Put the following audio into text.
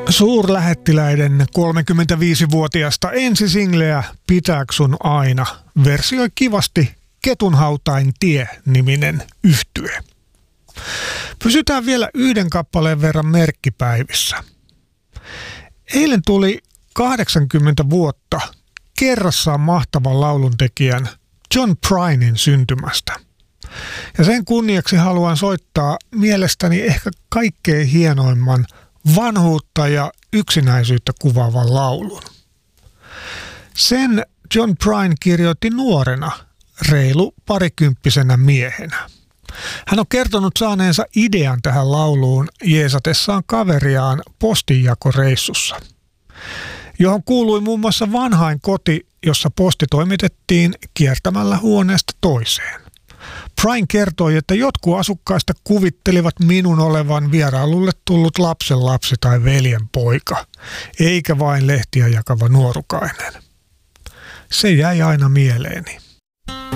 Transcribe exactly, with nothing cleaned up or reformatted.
Suurlähettiläiden kolmekymmentäviisivuotiaasta ensisingleä Pitääks sun aina versioi kivasti Ketunhautain tie-niminen yhtye. Pysytään vielä yhden kappaleen verran merkkipäivissä. Eilen tuli kahdeksankymmentä vuotta kerrassaan mahtavan lauluntekijän John Prynen syntymästä. Ja sen kunniaksi haluan soittaa mielestäni ehkä kaikkein hienoimman vanhuutta ja yksinäisyyttä kuvaavan laulun. Sen John Prine kirjoitti nuorena, reilu parikymppisenä miehenä. Hän on kertonut saaneensa idean tähän lauluun jeesatessaan kaveriaan postinjakoreissussa, johon kuului muun muassa vanhain koti, jossa posti toimitettiin kiertämällä huoneesta toiseen. Prine kertoi, että jotkut asukkaista kuvittelivat minun olevan vierailulle tullut lapsenlapsi tai veljen poika, eikä vain lehtiä jakava nuorukainen. Se jäi aina mieleeni.